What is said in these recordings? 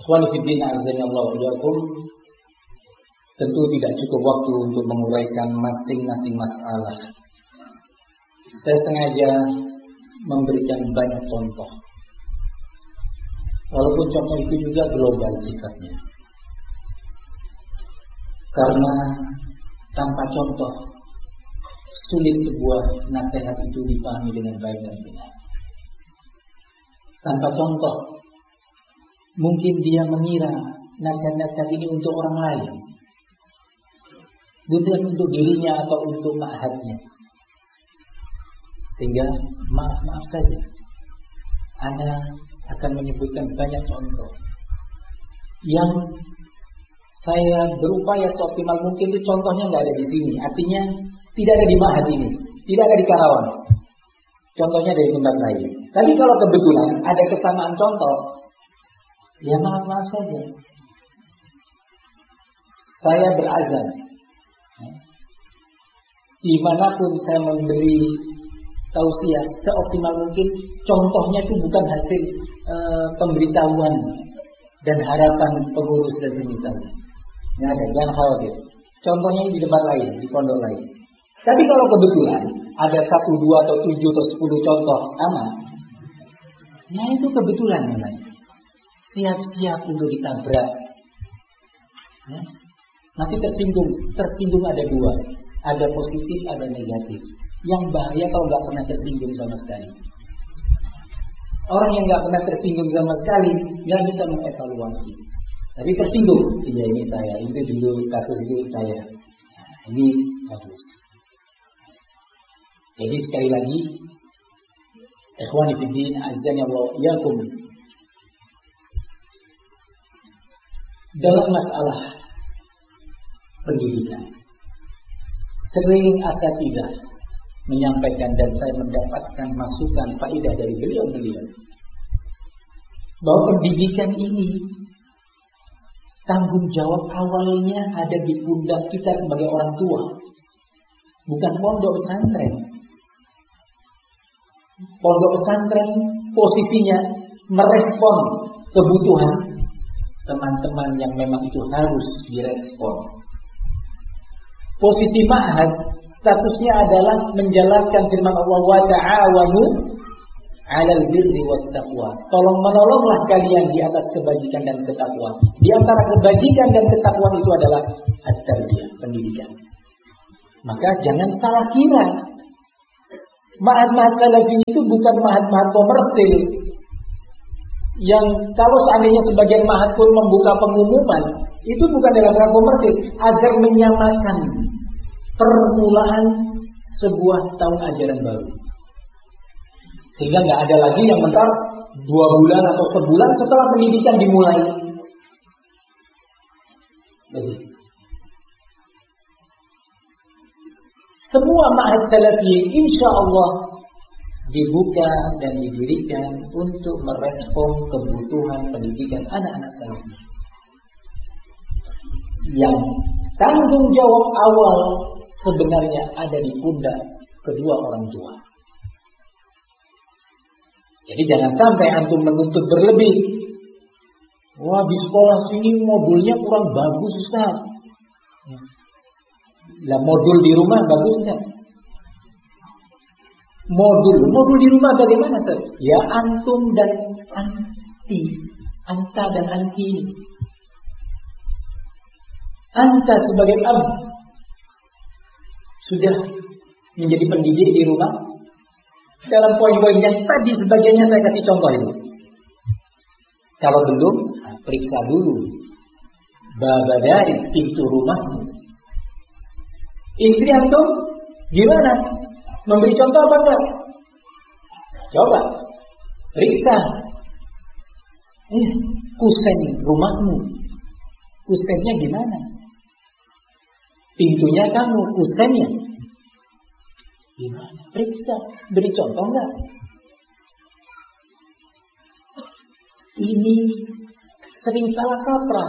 Ikhwani fiddin azanillahu wa iyyakum, tentu tidak cukup waktu untuk menguraikan masing-masing masalah. Saya sengaja memberikan banyak contoh, walaupun contoh itu juga global sifatnya, karena tanpa contoh sulit sebuah nasihat itu dipahami dengan baik dan benar. Tanpa contoh mungkin dia mengira nasihat-nasihat ini untuk orang lain, bukan untuk dirinya atau untuk ma'hadnya. Sehingga maaf saja, Ana akan menyebutkan banyak contoh yang saya berupaya seoptimal mungkin itu contohnya nggak ada di sini. Artinya tidak ada di ma'had ini, tidak ada di Karawang. Contohnya dari tempat lain. Tapi kalau kebetulan ada kesamaan contoh, ya maaf saja. Saya berazam, dimanapun saya memberi tausiah seoptimal mungkin, contohnya itu bukan hasil pemberitahuan dan harapan pengurus dan misalnya. Nggak ada, jangan khawatir. Contohnya di tempat lain, di pondok lain. Tapi kalau kebetulan ada 1, 2, atau 7 atau 10 contoh sama, ya itu kebetulan namanya. Siap-siap untuk ditabrak. Ya. Nanti tersinggung ada 2. Ada positif, ada negatif. Yang bahaya kalau nggak pernah tersinggung sama sekali. Orang yang nggak pernah tersinggung sama sekali nggak bisa mengevaluasi. Tapi tersinggung, iya ini saya, itu dulu kasus itu saya. Nah, ini bagus. Jadi sekali lagi, ikhwani fiddin azanillahu wa iyyakum, dalam masalah pendidikan sering asatidzah menyampaikan dan saya mendapatkan masukan faedah dari beliau-beliau bahwa pendidikan ini tanggung jawab awalnya ada di pundak kita sebagai orang tua, bukan pondok pesantren. Pondok pesantren posisinya merespon kebutuhan teman-teman yang memang itu harus direspon. Posisi ma'had statusnya adalah menjalankan firman Allah wa ta'awanu 'alal birri wat taqwa. Tolong menolonglah kalian di atas kebajikan dan ketakwaan. Di antara kebajikan dan ketakwaan itu adalah at-tarbiyah, pendidikan. Maka jangan salah kira. Ma'had-ma'had salafi itu bukan ma'had-ma'had komersil yang kalau seandainya sebagian ma'had pun membuka pengumuman, itu bukan dalam rangka komersil, agar menyamakan permulaan sebuah tahun ajaran baru. Sehingga nggak ada lagi yang mentar 2 bulan atau sebulan setelah pendidikan dimulai. Begitu. Semua ma'had salafi insya Allah dibuka dan didirikan untuk merespon kebutuhan pendidikan anak-anak salafi. Yang tanggung jawab awal sebenarnya ada di pundak kedua orang tua. Jadi jangan sampai antum menuntut berlebih. Wah, di sekolah sini modulnya kurang bagus, Ustaz. Lah modul di rumah bagus enggak? Modul di rumah bagaimana, Ustaz? Ya antum dan anti, anta dan anti ini. Anta sebagai sudah menjadi pendidik di rumah. Dalam poin-poin yang tadi sebagiannya saya kasih contoh itu. Kalau belum, periksa dulu dari pintu rumahmu. Istri antum gimana? Memberi contoh apa enggak? Coba periksa. Kusen rumahmu. Kusennya gimana? Pintunya kamu, kusennya gimana? Periksa, beri contoh enggak? Ini sering salah kaprah.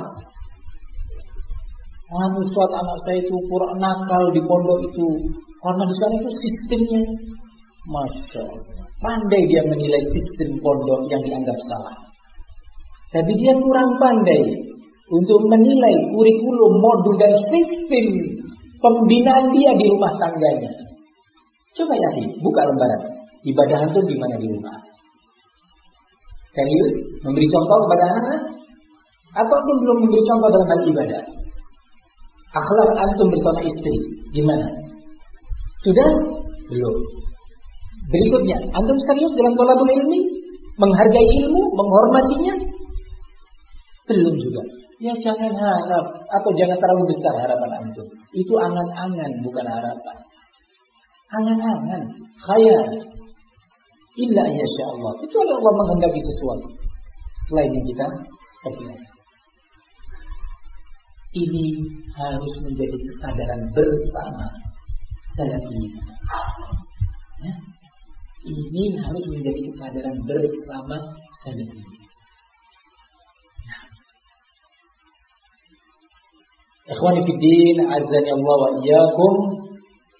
Suatu anak saya itu kurang nakal di pondok itu, karena di sana itu sistemnya, masya Allah, pandai dia menilai sistem pondok yang dianggap salah. Tapi dia kurang pandai untuk menilai kurikulum, modul dan sistem pembinaan dia di rumah tangganya. Coba ya, buka lembaran. Ibadah antum gimana di rumah? Serius? Memberi contoh kepada anak? Atau antum belum memberi contoh dalam hal ibadah? Akhlak antum bersama istri gimana? Sudah? Belum. Berikutnya, antum serius dalam thalabul ilmi? Menghargai ilmu, menghormatinya? Belum juga. Ya jangan harap atau jangan terlalu besar harapan antum. Itu angan-angan, bukan harapan. Angan-angan, khayal. Illa insya Allah. Itu Allah menghendaki sesuatu. Selain yang kita kepilih. Ini harus menjadi kesadaran bersama salafiyin. Ya. Ini harus menjadi kesadaran bersama salafiyin. Ikhwani fiddin, azzani Allah wa iyyakum.